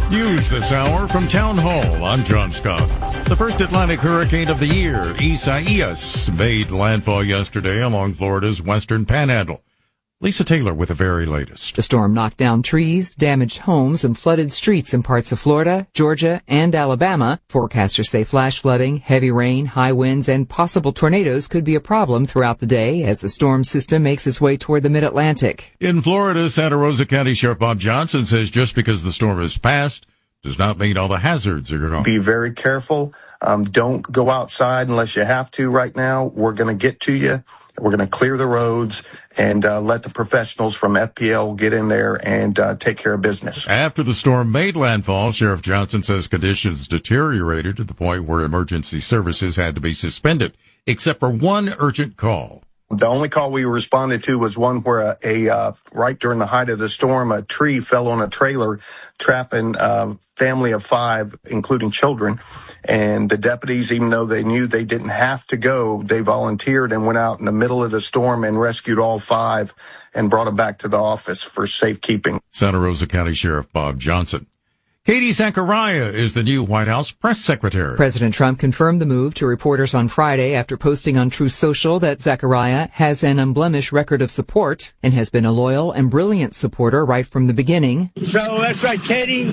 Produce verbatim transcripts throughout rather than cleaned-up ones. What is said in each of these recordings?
News this hour from Town Hall. I'm John Scott. The first Atlantic hurricane of the year, Isaias, made landfall yesterday along Florida's western panhandle. Lisa Taylor with the very latest. The storm knocked down trees, damaged homes, and flooded streets in parts of Florida, Georgia, and Alabama. Forecasters say flash flooding, heavy rain, high winds, and possible tornadoes could be a problem throughout the day as the storm system makes its way toward the mid-Atlantic. In Florida, Santa Rosa County Sheriff Bob Johnson says just because the storm has passed does not mean all the hazards are gone. Be very careful. Um, don't go outside unless you have to right now. We're going to get to you. We're going to clear the roads and uh, let the professionals from F P L get in there and uh, take care of business. After the storm made landfall, Sheriff Johnson says conditions deteriorated to the point where emergency services had to be suspended, except for one urgent call. The only call we responded to was one where a, a uh, right during the height of the storm, a tree fell on a trailer, trapping a family of five, including children. And the deputies, even though they knew they didn't have to go, they volunteered and went out in the middle of the storm and rescued all five and brought them back to the office for safekeeping. Santa Rosa County Sheriff Bob Johnson. Katie Zachariah is the new White House press secretary. President Trump confirmed the move to reporters on Friday after posting on Truth Social that Zachariah has an unblemished record of support and has been a loyal and brilliant supporter right from the beginning. So that's right. Katie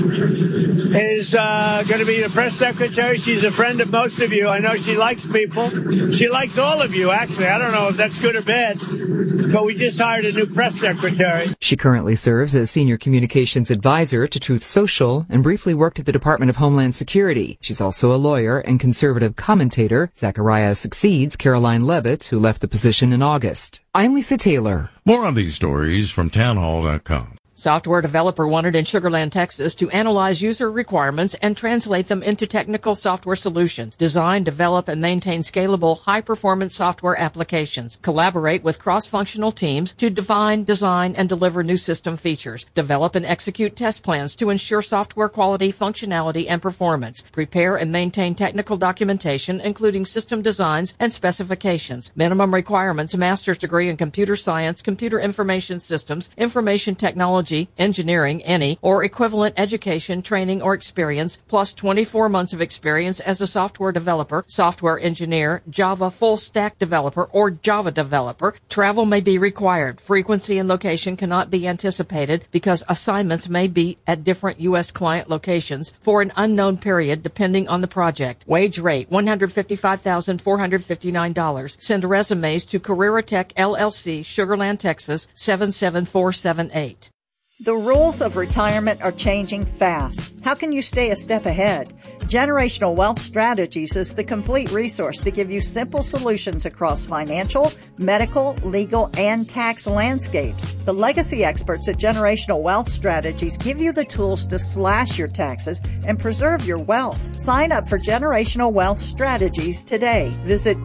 is uh, going to be the press secretary. She's a friend of most of you. I know she likes people. She likes all of you, actually. I don't know if that's good or bad, but we just hired a new press secretary. She currently serves as senior communications advisor to Truth Social and briefly worked at the Department of Homeland Security. She's also a lawyer and conservative commentator. Zachariah succeeds Caroline Levitt, who left the position in August. I'm Lisa Taylor. More on these stories from townhall dot com. Software developer wanted in Sugar Land, Texas to analyze user requirements and translate them into technical software solutions. Design, develop, and maintain scalable, high-performance software applications. Collaborate with cross-functional teams to define, design, and deliver new system features. Develop and execute test plans to ensure software quality, functionality, and performance. Prepare and maintain technical documentation, including system designs and specifications. Minimum requirements: a master's degree in computer science, computer information systems, information technology, engineering, any, or equivalent education, training, or experience, plus twenty-four months of experience as a software developer, software engineer, Java full stack developer, or Java developer. Travel may be required. Frequency and location cannot be anticipated because assignments may be at different U S client locations for an unknown period depending on the project. Wage rate, one hundred fifty-five thousand four hundred fifty-nine dollars. Send resumes to Carrera Tech L L C, Sugar Land, Texas, seven seven four seven eight. The rules of retirement are changing fast. How can you stay a step ahead? Generational Wealth Strategies is the complete resource to give you simple solutions across financial, medical, legal, and tax landscapes. The legacy experts at Generational Wealth Strategies give you the tools to slash your taxes and preserve your wealth. Sign up for Generational Wealth Strategies today. Visit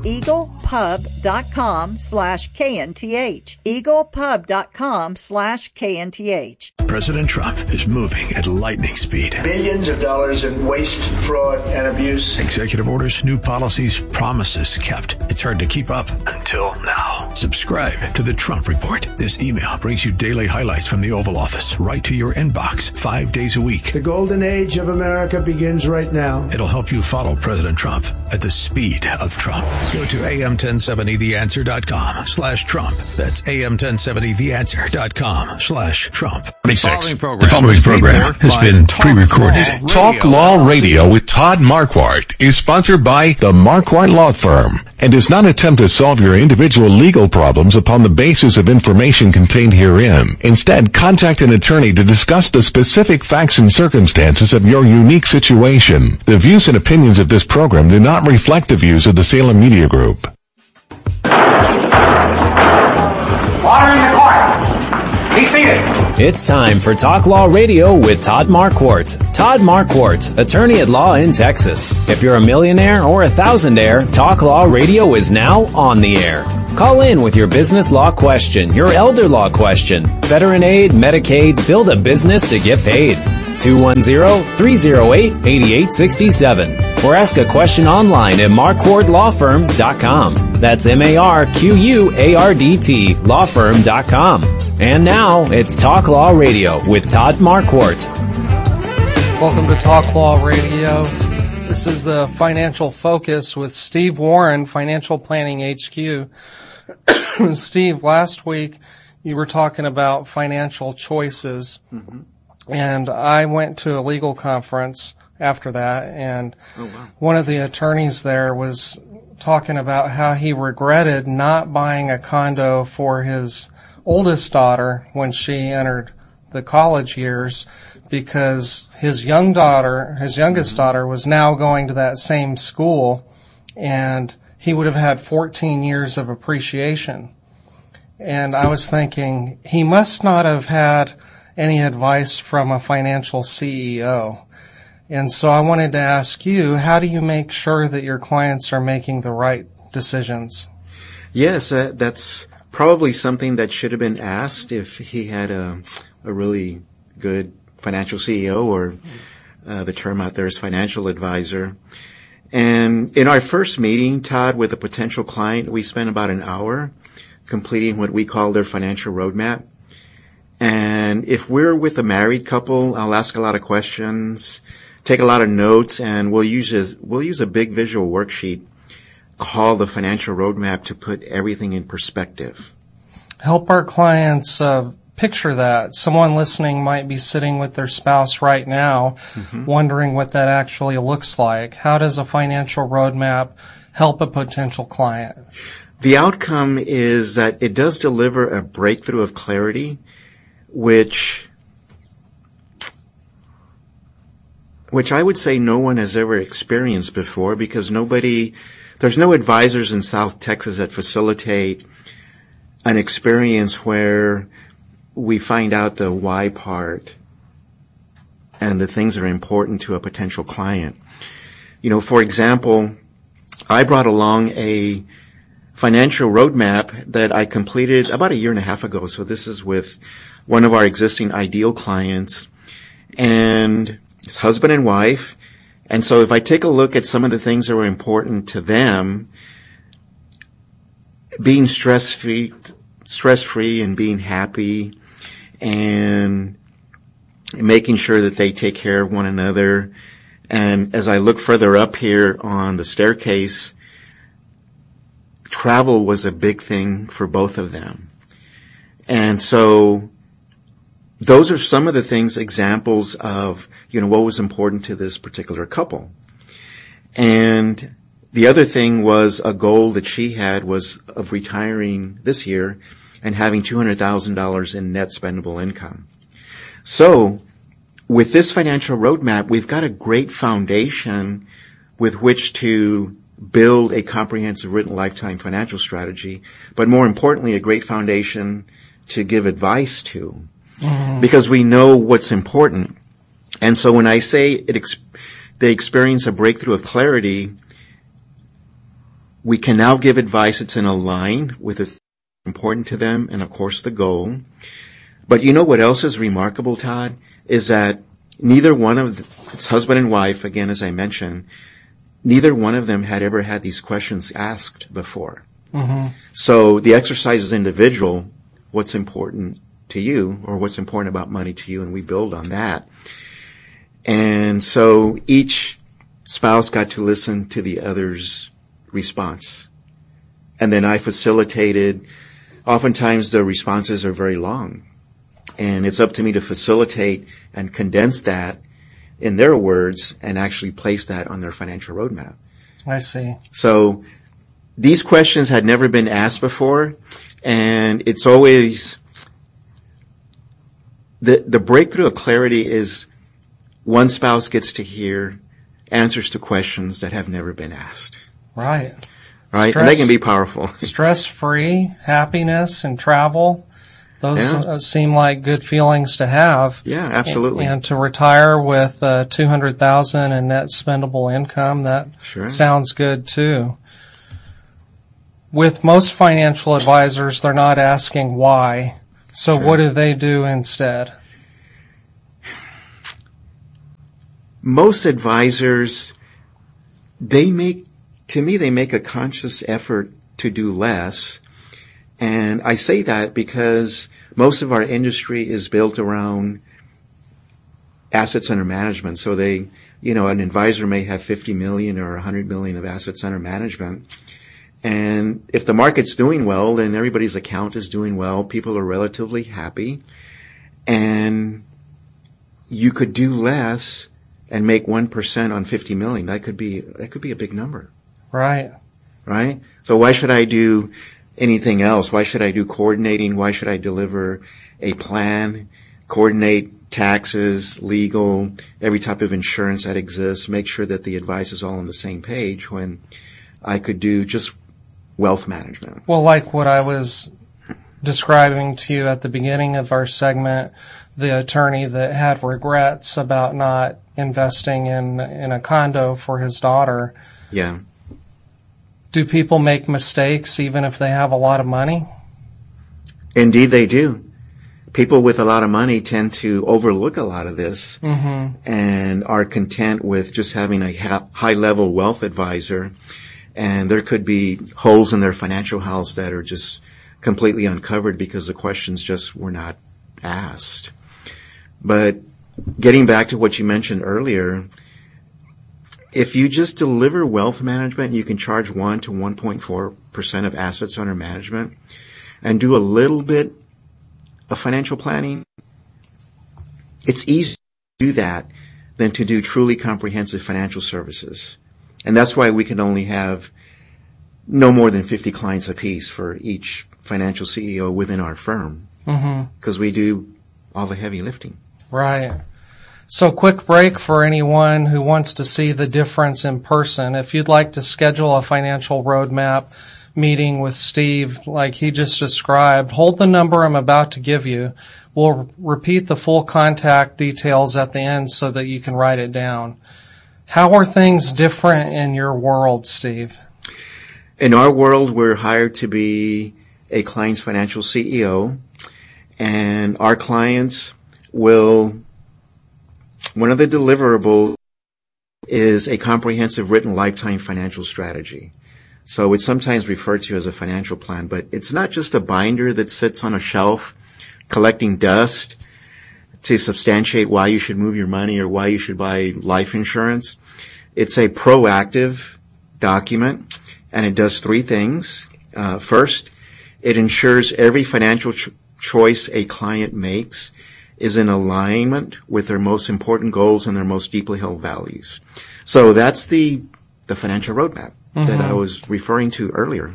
eaglepub.com slash KNTH. eaglepub.com slash KNTH. President Trump is moving at lightning speed. Billions of dollars in waste, fraud, and abuse. Executive orders, new policies, promises kept. It's hard to keep up until now. Subscribe to the Trump Report. This email brings you daily highlights from the Oval Office right to your inbox, five days a week. The golden age of America begins right now. It'll help you follow President Trump at the speed of Trump. Go to A M ten seventy the answer dot com slash Trump. That's A M ten seventy the answer dot com slash Trump. twenty-six. The following program has been pre-recorded. Talk Law Radio with Todd Marquardt is sponsored by the Marquardt Law Firm and does not attempt to solve your individual legal problems upon the basis of information contained herein. Instead, contact an attorney to discuss the specific facts and circumstances of your unique situation. The views and opinions of this program do not reflect the views of the Salem Media Group. Order in the court. Be seated. It's time for Talk Law Radio with Todd Marquardt. Todd Marquardt, attorney at law in Texas. If you're a millionaire or a thousandaire, Talk Law Radio is now on the air. Call in with your business law question, your elder law question, veteran aid, Medicaid, build a business to get paid. two one zero, three zero eight, eight eight six seven. Or ask a question online at marquardt law firm dot com. That's M A R Q U A R D T law firm dot com. And now, it's Talk Law Radio with Todd Marquardt. Welcome to Talk Law Radio. This is the Financial Focus with Steve Warren, Financial Planning H Q. Steve, last week you were talking about financial choices, mm-hmm. and I went to a legal conference after that, and oh, wow. one of the attorneys there was talking about how he regretted not buying a condo for his oldest daughter when she entered the college years, because his young daughter, his youngest daughter, was now going to that same school, and he would have had fourteen years of appreciation. And I was thinking, he must not have had any advice from a financial C E O. And so I wanted to ask you, how do you make sure that your clients are making the right decisions? Yes, uh, that's probably something that should have been asked if he had a, a really good financial C E O, or uh, the term out there is financial advisor. And in our first meeting, Todd, with a potential client, we spent about an hour completing what we call their financial roadmap. And if we're with a married couple, I'll ask a lot of questions, take a lot of notes, and we'll use a, we'll use a big visual worksheet called the financial roadmap to put everything in perspective. Help our clients uh, picture that. Someone listening might be sitting with their spouse right now, mm-hmm. wondering what that actually looks like. How does a financial roadmap help a potential client? The outcome is that it does deliver a breakthrough of clarity, which which I would say no one has ever experienced before, because nobody, there's no advisors in South Texas that facilitate an experience where we find out the why part and the things that are important to a potential client. You know, for example, I brought along a financial roadmap that I completed about a year and a half ago. So this is with one of our existing ideal clients, and it's husband and wife. And so if I take a look at some of the things that were important to them, being stress-free, stress-free and being happy, and making sure that they take care of one another. And as I look further up here on the staircase, travel was a big thing for both of them. And so those are some of the things, examples of, you know, what was important to this particular couple. And the other thing was a goal that she had was of retiring this year and having two hundred thousand dollars in net spendable income. So with this financial roadmap, we've got a great foundation with which to build a comprehensive written lifetime financial strategy, but more importantly, a great foundation to give advice to, mm-hmm. because we know what's important. And so when I say it ex- they experience a breakthrough of clarity, we can now give advice that's in a line with the important to them and, of course, the goal. But you know what else is remarkable, Todd, is that neither one of the, it's husband and wife, again, as I mentioned, neither one of them had ever had these questions asked before. Mm-hmm. So the exercise is individual, what's important to you, or what's important about money to you, and we build on that. And so each spouse got to listen to the other's response. And then I facilitated, oftentimes the responses are very long. And it's up to me to facilitate and condense that in their words and actually place that on their financial roadmap. I see. So these questions had never been asked before, and it's always, the, the breakthrough of clarity is one spouse gets to hear answers to questions that have never been asked. Right. Right? Stress, and they can be powerful. Stress-free, happiness, and travel. Those yeah. uh, seem like good feelings to have. Yeah, absolutely. And, and to retire with uh, two hundred thousand dollars in net spendable income, that sure. sounds good too. With most financial advisors, they're not asking why. So sure. what do they do instead? Most advisors, they make, to me, they make a conscious effort to do less. And I say that because most of our industry is built around assets under management. So they, you know, an advisor may have fifty million or one hundred million of assets under management. And if the market's doing well, then everybody's account is doing well. People are relatively happy. And you could do less and make one percent on fifty million. That could be, that could be a big number. Right. Right? So why should I do anything else? Why should I do coordinating? Why should I deliver a plan, coordinate taxes, legal, every type of insurance that exists, make sure that the advice is all on the same page when I could do just wealth management? Well, like what I was describing to you at the beginning of our segment, the attorney that had regrets about not investing in in a condo for his daughter. Yeah. Do people make mistakes even if they have a lot of money? Indeed they do. People with a lot of money tend to overlook a lot of this mm-hmm. and are content with just having a ha- high-level wealth advisor. And there could be holes in their financial house that are just completely uncovered because the questions just were not asked. But getting back to what you mentioned earlier, if you just deliver wealth management, you can charge one to one point four percent of assets under management and do a little bit of financial planning. It's easier to do that than to do truly comprehensive financial services. And that's why we can only have no more than fifty clients apiece for each financial C E O within our firm. Mm-hmm. Because we do all the heavy lifting. Right. So quick break for anyone who wants to see the difference in person. If you'd like to schedule a financial roadmap meeting with Steve like he just described, hold the number I'm about to give you. We'll repeat the full contact details at the end so that you can write it down. How are things different in your world, Steve? In our world, we're hired to be a client's financial C E O, and our clients will, one of the deliverables is a comprehensive written lifetime financial strategy. So it's sometimes referred to as a financial plan, but it's not just a binder that sits on a shelf collecting dust to substantiate why you should move your money or why you should buy life insurance. It's a proactive document, and it does three things. Uh, first, it ensures every financial ch- choice a client makes is in alignment with their most important goals and their most deeply held values. So that's the the financial roadmap mm-hmm. that I was referring to earlier.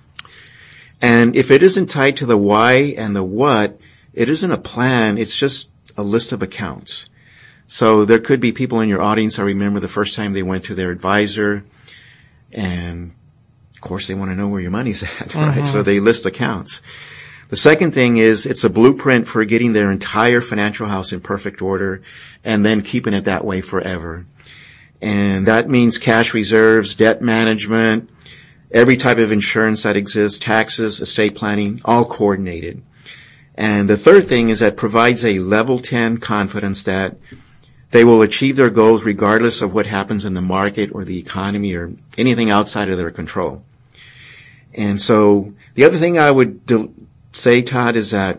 And if it isn't tied to the why and the what, it isn't a plan, it's just a list of accounts. So there could be people in your audience that remember the first time they went to their advisor, and of course they want to know where your money's at, right? Mm-hmm. So they list accounts. The second thing is it's a blueprint for getting their entire financial house in perfect order and then keeping it that way forever. And that means cash reserves, debt management, every type of insurance that exists, taxes, estate planning, all coordinated. And the third thing is that provides a level ten confidence that they will achieve their goals regardless of what happens in the market or the economy or anything outside of their control. And so the other thing I would de- say, Todd, is that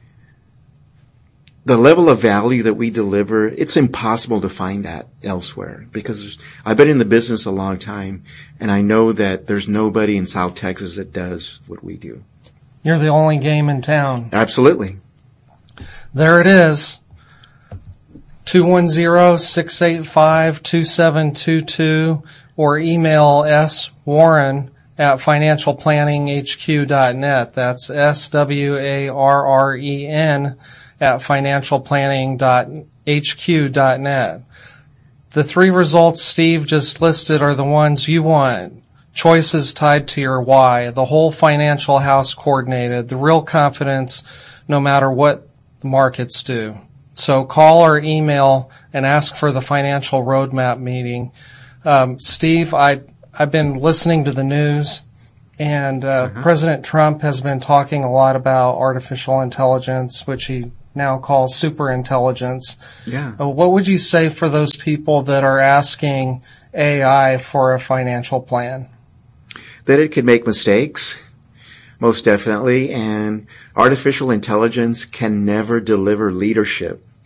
the level of value that we deliver, it's impossible to find that elsewhere because I've been in the business a long time and I know that there's nobody in South Texas that does what we do. You're the only game in town. Absolutely. There it is. two one zero, six eight five, two seven two two or email s warren at financial planning h q dot net. That's S W A R R E N at financial planning h q dot net. The three results Steve just listed are the ones you want. Choices tied to your why, the whole financial house coordinated, the real confidence no matter what the markets do. So call or email and ask for the financial roadmap meeting. Um, Steve, I, I've been listening to the news, and uh, uh-huh. President Trump has been talking a lot about artificial intelligence, which he now calls superintelligence. Yeah. Uh, what would you say for those people that are asking A I for a financial plan? That it could make mistakes, most definitely, and artificial intelligence can never deliver leadership.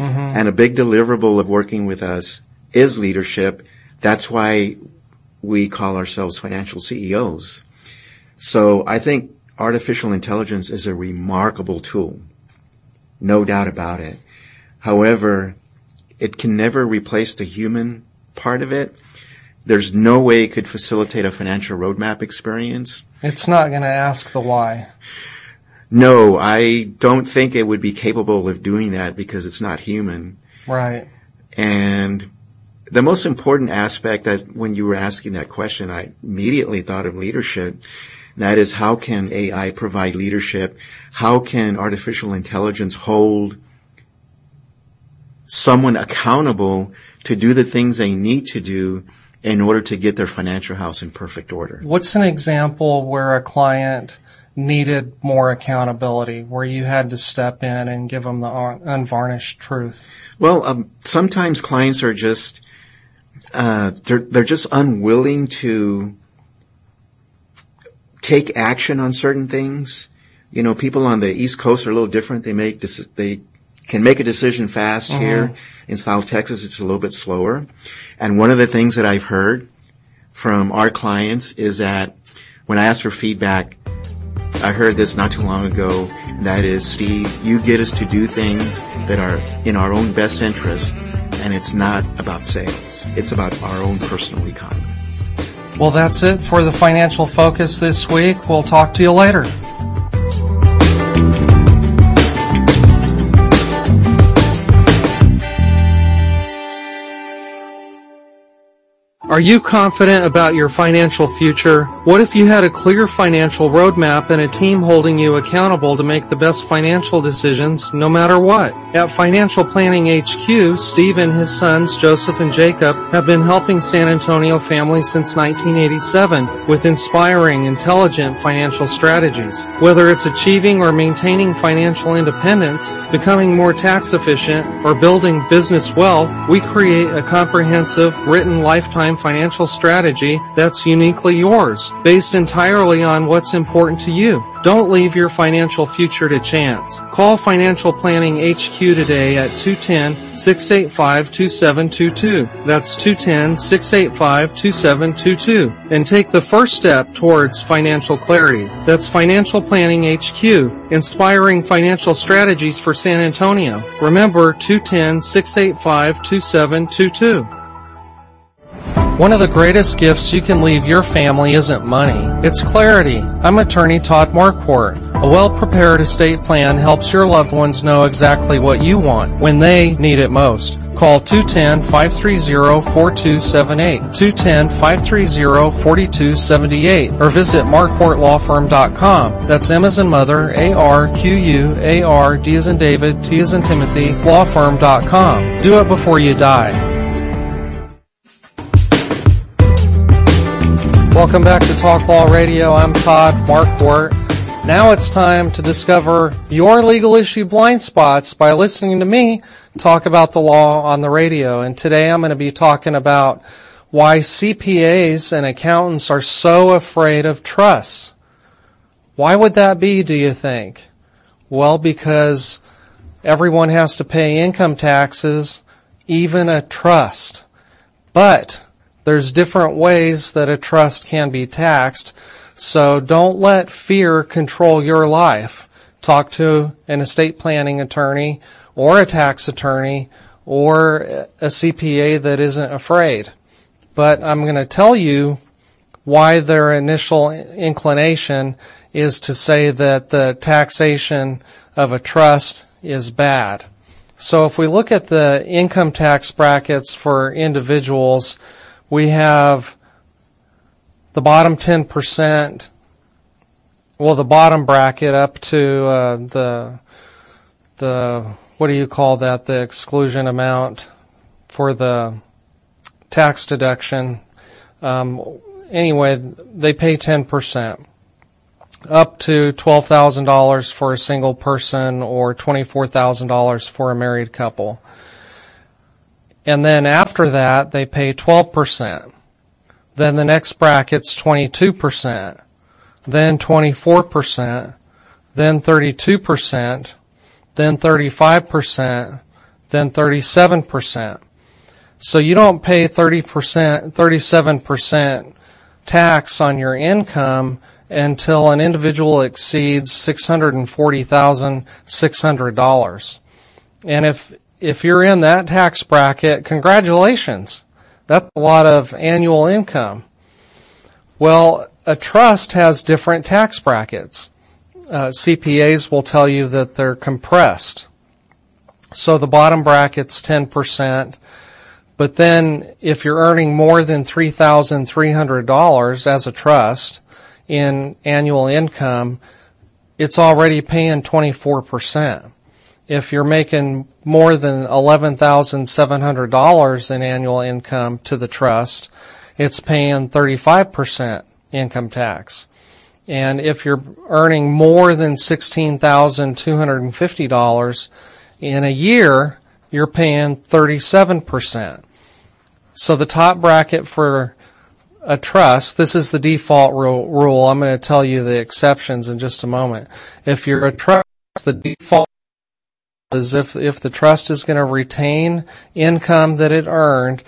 Mm-hmm. And a big deliverable of working with us is leadership. That's why we call ourselves financial C E Os. So I think artificial intelligence is a remarkable tool. No doubt about it. However, it can never replace the human part of it. There's no way it could facilitate a financial roadmap experience. It's not going to ask the why. No, I don't think it would be capable of doing that because it's not human. Right. And the most important aspect that when you were asking that question, I immediately thought of leadership. That is, how can A I provide leadership? How can artificial intelligence hold someone accountable to do the things they need to do in order to get their financial house in perfect order? What's an example where a client needed more accountability, where you had to step in and give them the unvarnished truth? Well, um, sometimes clients are just, uh, they're, they're just unwilling to take action on certain things. You know, people on the East Coast are a little different. They make, they can make a decision fast. Mm-hmm. Here in South Texas, it's a little bit slower. And one of the things that I've heard from our clients is that when I ask for feedback, I heard this not too long ago, and that is, Steve, you get us to do things that are in our own best interest, and it's not about sales. It's about our own personal economy. Well, that's it for the Financial Focus this week. We'll talk to you later. Are you confident about your financial future? What if you had a clear financial roadmap and a team holding you accountable to make the best financial decisions no matter what? At Financial Planning H Q, Steve and his sons, Joseph and Jacob, have been helping San Antonio families since nineteen eighty-seven with inspiring, intelligent financial strategies. Whether it's achieving or maintaining financial independence, becoming more tax efficient, or building business wealth, we create a comprehensive, written lifetime financial strategy that's uniquely yours, based entirely on what's important to you. Don't leave your financial future to chance. Call Financial Planning H Q today at two one zero, six eight five, two seven two two. That's two one zero, six eight five, two seven two two. And take the first step towards financial clarity. That's Financial Planning H Q, inspiring financial strategies for San Antonio. Remember, two one zero, six eight five, two seven two two. One of the greatest gifts you can leave your family isn't money, it's clarity. I'm attorney Todd Marquardt. A well-prepared estate plan helps your loved ones know exactly what you want when they need it most. Call two one zero, five three zero, four two seven eight, two one zero, five three zero, four two seven eight, or visit marquardt law firm dot com. That's M as in mother, A R Q U A R D as in David, T as in Timothy, law firm dot com. Do it before you die. Welcome back to Talk Law Radio. I'm Todd Marquardt. Now it's time to discover your legal issue blind spots by listening to me talk about the law on the radio. And today I'm going to be talking about why C P As and accountants are so afraid of trusts. Why would that be, do you think? Well, because everyone has to pay income taxes, even a trust. But there's different ways that a trust can be taxed, so don't let fear control your life. Talk to an estate planning attorney or a tax attorney or a C P A that isn't afraid. But I'm going to tell you why their initial inclination is to say that the taxation of a trust is bad. So if we look at the income tax brackets for individuals, we have the bottom ten percent, well, the bottom bracket up to uh, the, the what do you call that, the exclusion amount for the tax deduction. Um, anyway, they pay ten percent, up to twelve thousand dollars for a single person or twenty-four thousand dollars for a married couple. And then after that, they pay twelve percent. Then the next bracket's twenty-two percent. Then twenty-four percent. Then thirty-two percent. Then thirty-five percent. then thirty-seven percent. So you don't pay thirty percent, thirty-seven percent tax on your income until an individual exceeds six hundred forty thousand six hundred dollars. And if if you're in that tax bracket, congratulations. That's a lot of annual income. Well, a trust has different tax brackets. Uh, C P As will tell you that they're compressed. So the bottom bracket's ten percent. But then if you're earning more than three thousand three hundred dollars as a trust in annual income, it's already paying twenty-four percent. If you're making more than eleven thousand seven hundred dollars in annual income to the trust, it's paying thirty-five percent income tax. And if you're earning more than sixteen thousand two hundred fifty dollars in a year, you're paying thirty-seven percent. So the top bracket for a trust, this is the default rule. I'm going to tell you the exceptions in just a moment. If you're a trust, the default is if, if the trust is going to retain income that it earned,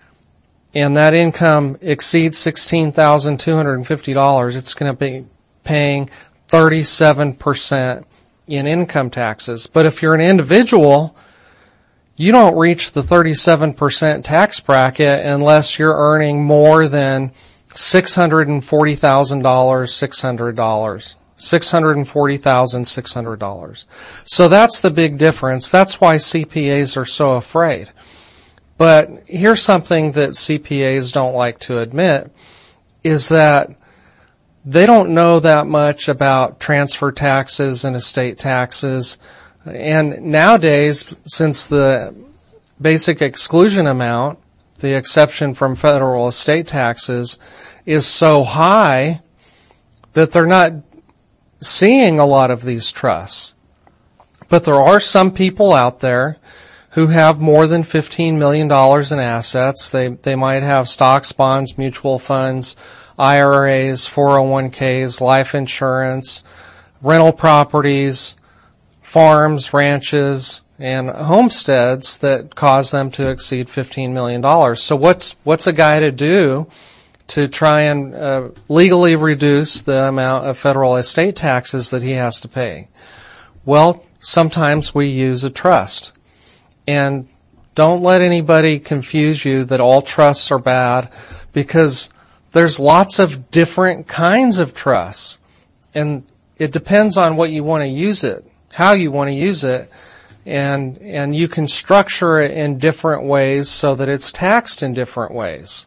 and that income exceeds sixteen thousand two hundred fifty dollars, it's going to be paying thirty-seven percent in income taxes. But if you're an individual, you don't reach the thirty-seven percent tax bracket unless you're earning more than six hundred forty thousand dollars, six hundred dollars. six hundred forty thousand six hundred dollars. So that's the big difference. That's why C P As are so afraid. But here's something that C P As don't like to admit, is that they don't know that much about transfer taxes and estate taxes. And nowadays, since the basic exclusion amount, the exception from federal estate taxes, is so high that they're not seeing a lot of these trusts. But there are some people out there who have more than fifteen million dollars in assets. They they might have stocks, bonds, mutual funds, I R As, four oh one k's, life insurance, rental properties, farms, ranches, and homesteads that cause them to exceed fifteen million dollars. So what's what's a guy to do to try and uh, legally reduce the amount of federal estate taxes that he has to pay? Well, sometimes we use a trust. And don't let anybody confuse you that all trusts are bad, because there's lots of different kinds of trusts. And it depends on what you want to use it, how you want to use it, and and you can structure it in different ways so that it's taxed in different ways.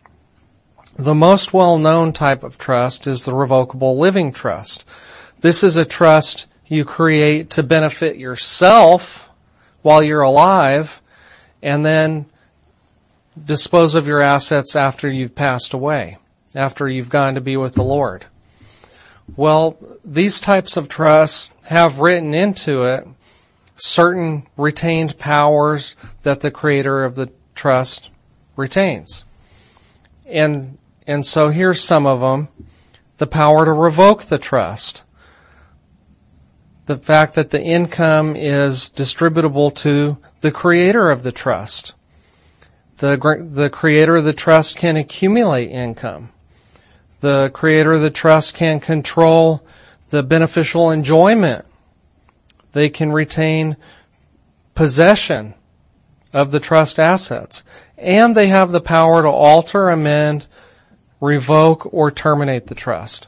The most well-known type of trust is the revocable living trust. This is a trust you create to benefit yourself while you're alive, and then dispose of your assets after you've passed away, after you've gone to be with the Lord. Well, these types of trusts have written into it certain retained powers that the creator of the trust retains. And and so here's some of them. The power to revoke the trust. The fact that the income is distributable to the creator of the trust. The, the creator of the trust can accumulate income. The creator of the trust can control the beneficial enjoyment. They can retain possession of the trust assets. And they have the power to alter, amend, revoke, or terminate the trust.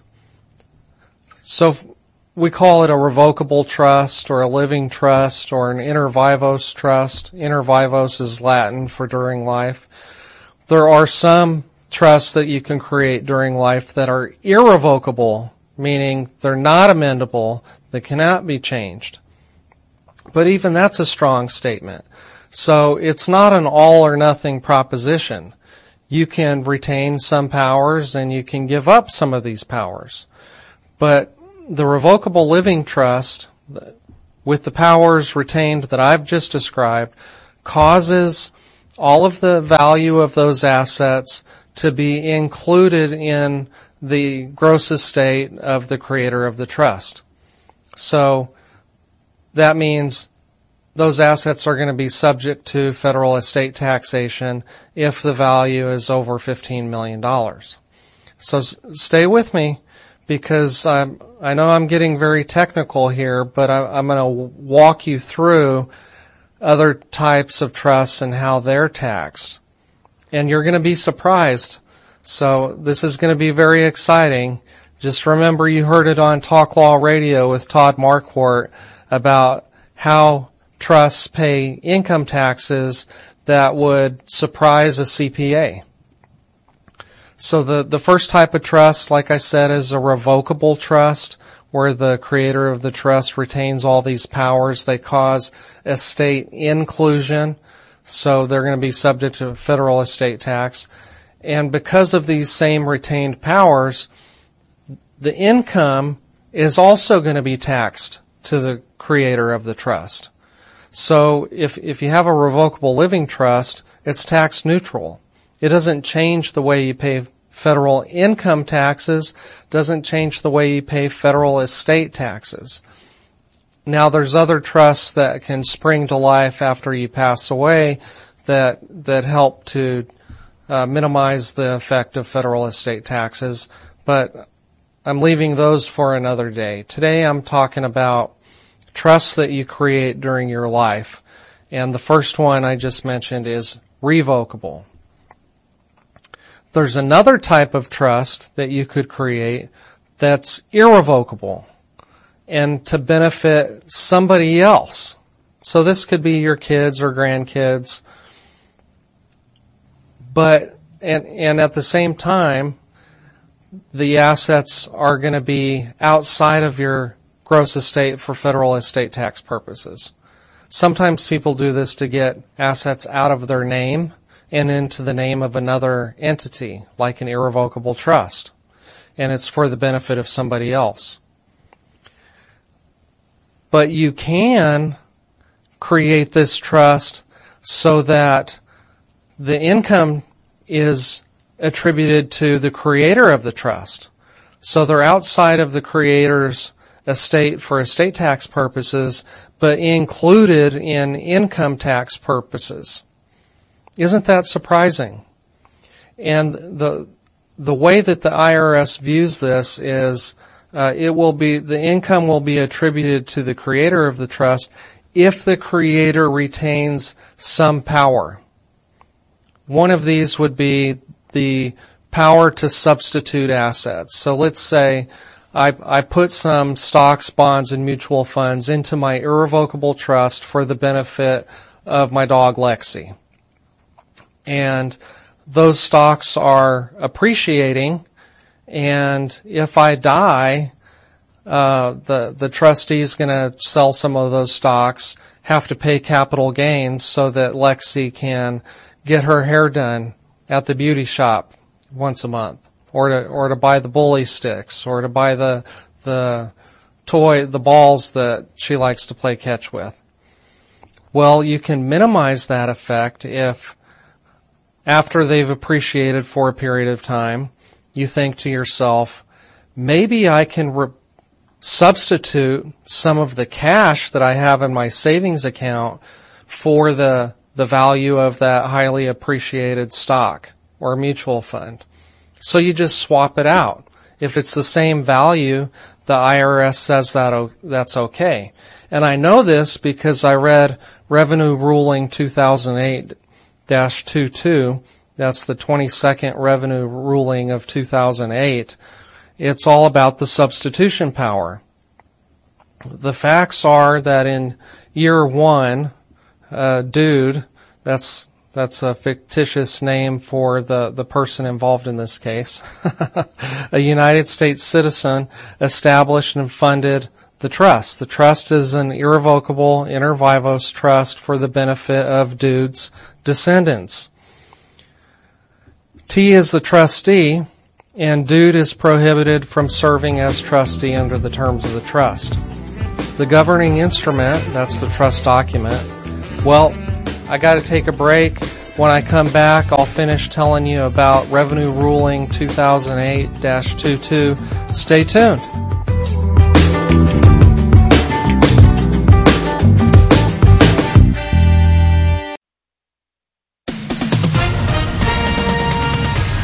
So we call it a revocable trust, or a living trust, or an inter vivos trust. Inter vivos is Latin for during life. There are some trusts that you can create during life that are irrevocable, meaning they're not amendable, they cannot be changed. But even that's a strong statement. So it's not an all or nothing proposition. You can retain some powers and you can give up some of these powers. But the revocable living trust, with the powers retained that I've just described, causes all of the value of those assets to be included in the gross estate of the creator of the trust. So that means those assets are going to be subject to federal estate taxation if the value is over fifteen million dollars. So s- stay with me, because I'm, I know I'm getting very technical here, but I, I'm going to walk you through other types of trusts and how they're taxed. And you're going to be surprised. So this is going to be very exciting. Just remember, you heard it on Talk Law Radio with Todd Marquardt about how trusts pay income taxes that would surprise a C P A. So the, the first type of trust, like I said, is a revocable trust, where the creator of the trust retains all these powers. They cause estate inclusion, so they're going to be subject to federal estate tax. And because of these same retained powers, the income is also going to be taxed to the creator of the trust. So if if you have a revocable living trust, it's tax neutral. It doesn't change the way you pay federal income taxes, doesn't change the way you pay federal estate taxes. Now, there's other trusts that can spring to life after you pass away that that help to uh, minimize the effect of federal estate taxes, but I'm leaving those for another day. Today I'm talking about trusts that you create during your life, and the first one I just mentioned is revocable. There's another type of trust that you could create that's irrevocable and to benefit somebody else. So this could be your kids or grandkids, but and and at the same time, the assets are going to be outside of your gross estate for federal estate tax purposes. Sometimes people do this to get assets out of their name and into the name of another entity, like an irrevocable trust, and it's for the benefit of somebody else. But you can create this trust so that the income is attributed to the creator of the trust. So they're outside of the creator's estate for estate tax purposes, but included in income tax purposes. Isn't that surprising? And the the way that the I R S views this is uh, it will be the income will be attributed to the creator of the trust if the creator retains some power. One of these would be the power to substitute assets. So let's say I, I put some stocks, bonds, and mutual funds into my irrevocable trust for the benefit of my dog Lexi. And those stocks are appreciating, and if I die, uh, the, the trustee is going to sell some of those stocks, have to pay capital gains so that Lexi can get her hair done at the beauty shop once a month, or to or to buy the bully sticks, or to buy the the toy the balls that she likes to play catch with. Well, you can minimize that effect if, after they've appreciated for a period of time, you think to yourself, maybe I can re- substitute some of the cash that I have in my savings account for the the value of that highly appreciated stock or mutual fund. So you just swap it out. If it's the same value, the I R S says that that's okay. And I know this because I read Revenue Ruling two thousand eight dash twenty-two. That's the twenty-second Revenue Ruling of two thousand eight. It's all about the substitution power. The facts are that in year one, uh, dude, that's That's a fictitious name for the, the person involved in this case. A United States citizen established and funded the trust. The trust is an irrevocable inter vivos trust for the benefit of Dude's descendants. T is the trustee, and Dude is prohibited from serving as trustee under the terms of the trust. The governing instrument, that's the trust document, well, I got to take a break. When I come back, I'll finish telling you about Revenue Ruling two thousand eight dash twenty-two. Stay tuned.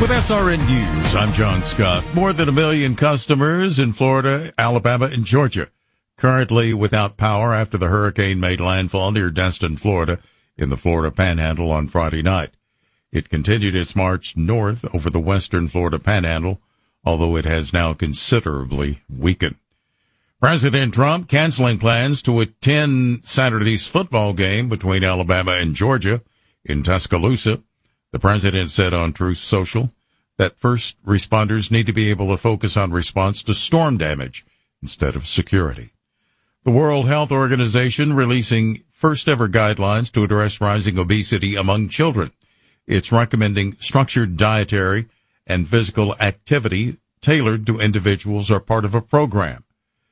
With S R N News, I'm John Scott. More than a million customers in Florida, Alabama, and Georgia currently without power after the hurricane made landfall near Destin, Florida, in the Florida Panhandle on Friday night. It continued its march north over the western Florida Panhandle, although it has now considerably weakened. President Trump canceling plans to attend Saturday's football game between Alabama and Georgia in Tuscaloosa. The president said on Truth Social that first responders need to be able to focus on response to storm damage instead of security. The World Health Organization releasing first-ever guidelines to address rising obesity among children. It's recommending structured dietary and physical activity tailored to individuals or part of a program.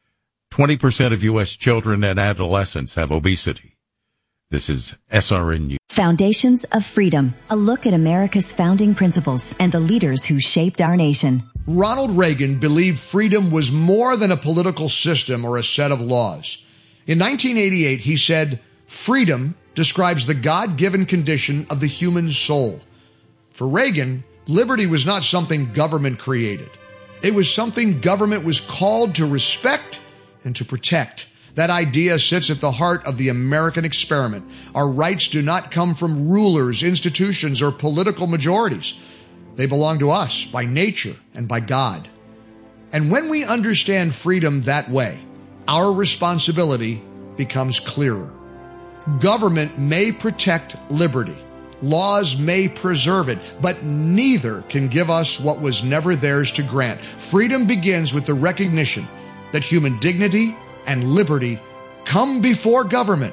twenty percent of U S children and adolescents have obesity. This is S R N News. Foundations of Freedom, a look at America's founding principles and the leaders who shaped our nation. Ronald Reagan believed freedom was more than a political system or a set of laws. In nineteen eighty-eight, he said, "Freedom describes the God-given condition of the human soul." For Reagan, liberty was not something government created. It was something government was called to respect and to protect. That idea sits at the heart of the American experiment. Our rights do not come from rulers, institutions, or political majorities. They belong to us by nature and by God. And when we understand freedom that way, our responsibility becomes clearer. Government may protect liberty. Laws may preserve it, but neither can give us what was never theirs to grant. Freedom begins with the recognition that human dignity and liberty come before government,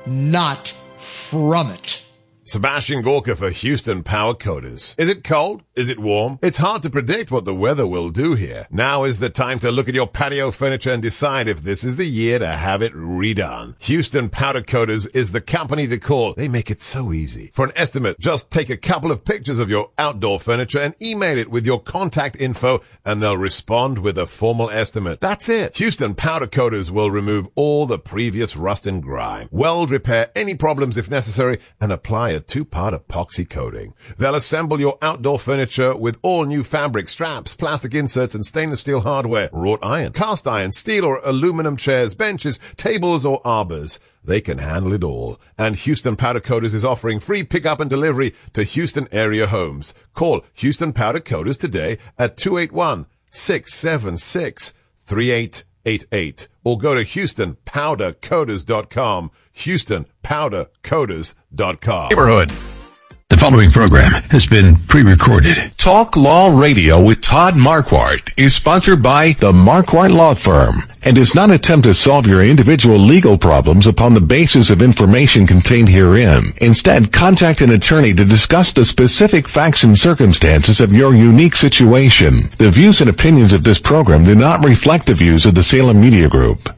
not from it. Sebastian Gorka for Houston Power Coaters. Is it cold? Is it warm? It's hard to predict what the weather will do here. Now is the time to look at your patio furniture and decide if this is the year to have it redone. Houston Powder Coaters is the company to call. They make it so easy. For an estimate, just take a couple of pictures of your outdoor furniture and email it with your contact info, and they'll respond with a formal estimate. That's it. Houston Powder Coaters will remove all the previous rust and grime, weld repair any problems if necessary, and apply a two-part epoxy coating. They'll assemble your outdoor furniture with all new fabric, straps, plastic inserts, and stainless steel hardware, wrought iron, cast iron, steel or aluminum chairs, benches, tables, or arbors. They can handle it all. And Houston Powder Coaters is offering free pickup and delivery to Houston area homes. Call Houston Powder Coaters today at two eight one, six seven six, three eight eight eight or go to Houston Powder Coaters dot com. Houston Powder Coaters dot com. Neighborhood. The following program has been pre-recorded. Talk Law Radio with Todd Marquardt is sponsored by the Marquardt Law Firm and does not attempt to solve your individual legal problems upon the basis of information contained herein. Instead, contact an attorney to discuss the specific facts and circumstances of your unique situation. The views and opinions of this program do not reflect the views of the Salem Media Group.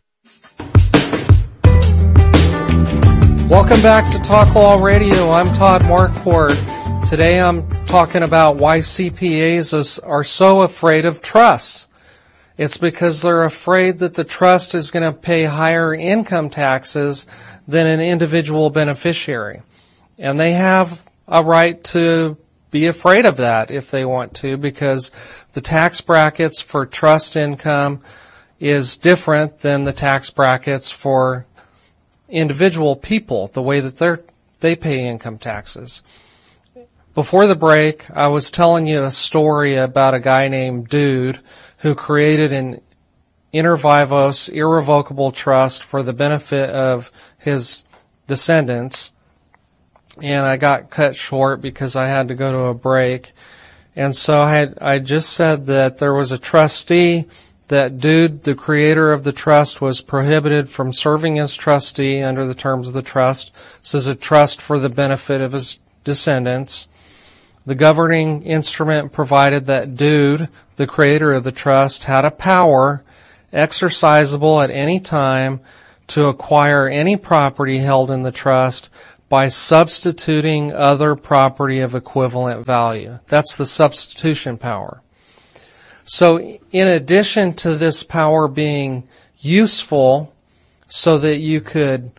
Welcome back to Talk Law Radio. I'm Todd Marquardt. Today I'm talking about why C P As are so afraid of trusts. It's because they're afraid that the trust is going to pay higher income taxes than an individual beneficiary. And they have a right to be afraid of that if they want to, because the tax brackets for trust income is different than the tax brackets for individual people, the way that they're, they pay income taxes. Before the break, I was telling you a story about a guy named Dude who created an inter vivos irrevocable trust for the benefit of his descendants. And I got cut short because I had to go to a break. And so I had, I just said that there was a trustee that Dude, the creator of the trust, was prohibited from serving as trustee under the terms of the trust. This is a trust for the benefit of his descendants. The governing instrument provided that Dude, the creator of the trust, had a power exercisable at any time to acquire any property held in the trust by substituting other property of equivalent value. That's the substitution power. So in addition to this power being useful so that you could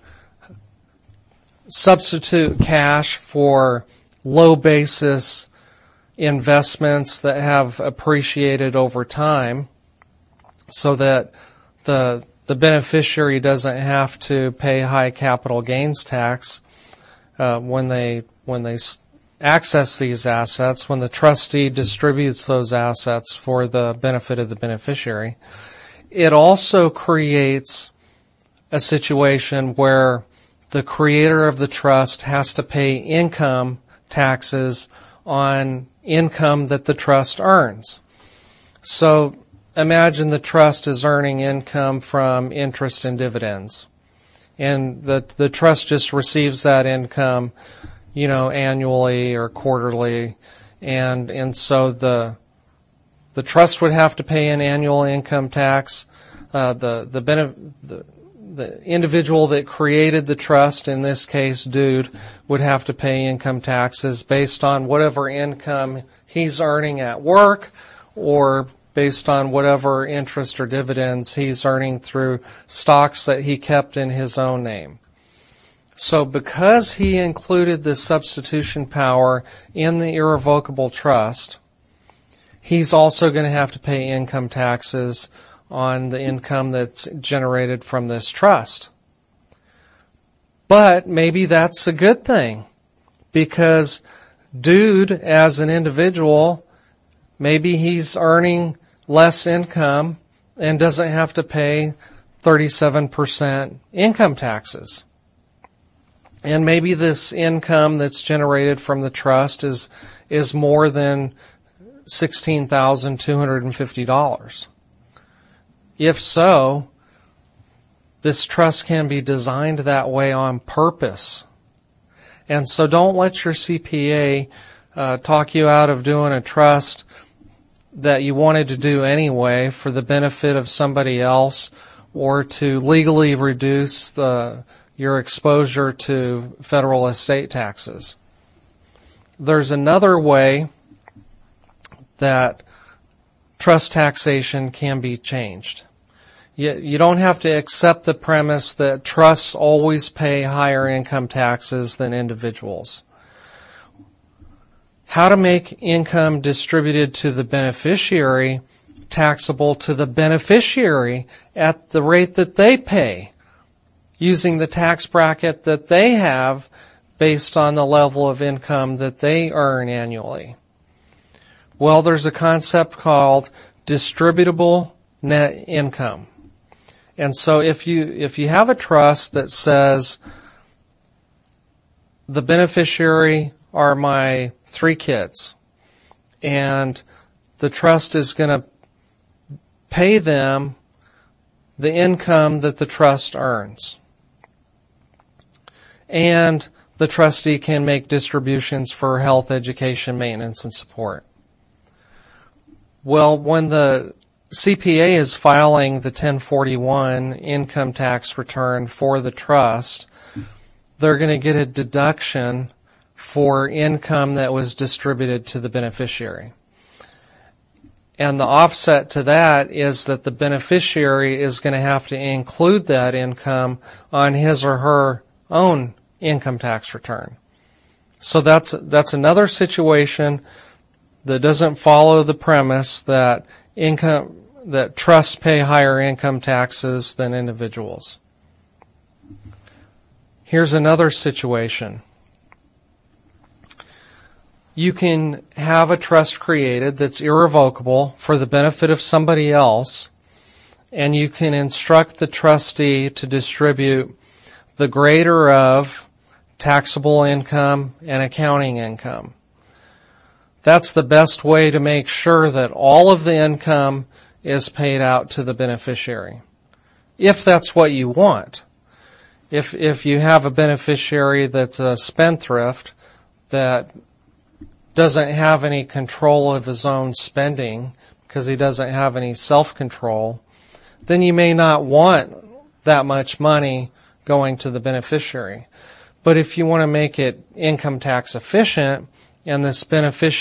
substitute cash for low basis investments that have appreciated over time so that the the beneficiary doesn't have to pay high capital gains tax uh, when they when they access these assets, when the trustee distributes those assets for the benefit of the beneficiary. It also creates a situation where the creator of the trust has to pay income taxes on income that the trust earns. So imagine the trust is earning income from interest and dividends, and the the trust just receives that income, you know, annually or quarterly, and and so the the trust would have to pay an annual income tax. Uh, the the, benef- the the individual that created the trust, in this case, Dude, would have to pay income taxes based on whatever income he's earning at work, or based on whatever interest or dividends he's earning through stocks that he kept in his own name. So because he included the substitution power in the irrevocable trust, he's also going to have to pay income taxes on the income that's generated from this trust. But maybe that's a good thing, because Dude, as an individual, maybe he's earning less income and doesn't have to pay thirty-seven percent income taxes. And maybe this income that's generated from the trust is is more than sixteen thousand two hundred fifty dollars. If so, this trust can be designed that way on purpose. And so don't let your C P A uh, talk you out of doing a trust that you wanted to do anyway for the benefit of somebody else, or to legally reduce the, your exposure to federal estate taxes. There's another way that trust taxation can be changed. You, you don't have to accept the premise that trusts always pay higher income taxes than individuals. How to make income distributed to the beneficiary taxable to the beneficiary at the rate that they pay, using the tax bracket that they have based on the level of income that they earn annually. Well, there's a concept called distributable net income. And so if you if you have a trust that says the beneficiary are my three kids, and the trust is going to pay them the income that the trust earns, and the trustee can make distributions for health, education, maintenance, and support. Well, when the C P A is filing the ten forty-one income tax return for the trust, they're going to get a deduction for income that was distributed to the beneficiary. And the offset to that is that the beneficiary is going to have to include that income on his or her own income tax return. So that's that's another situation that doesn't follow the premise that income that trusts pay higher income taxes than individuals. Here's another situation. You can have a trust created that's irrevocable for the benefit of somebody else, and you can instruct the trustee to distribute the greater of taxable income and accounting income. That's the best way to make sure that all of the income is paid out to the beneficiary, if that's what you want. If if you have a beneficiary that's a spendthrift that doesn't have any control of his own spending because he doesn't have any self-control, then you may not want that much money going to the beneficiary. But if you want to make it income tax efficient, and this beneficiary